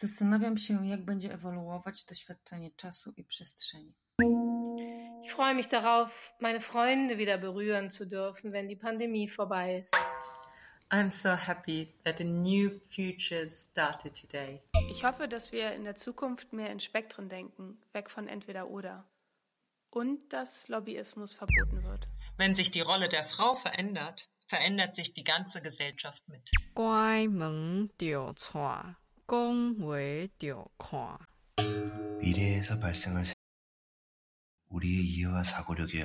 Zastanawiam się, jak będzie ewoluować doświadczenie czasu i przestrzeni. Ich freue mich darauf, meine Freunde wieder berühren zu dürfen, wenn die Pandemie vorbei ist. I'm so happy that a new future started today. Ich hoffe, dass wir in der Zukunft mehr in Spektren denken, weg von entweder oder. Und dass Lobbyismus verboten wird. Wenn sich die Rolle der Frau verändert, verändert sich die ganze Gesellschaft mit. 关门就串，讲话就看。 미래에서 발생할 우리의 이해와 사고력에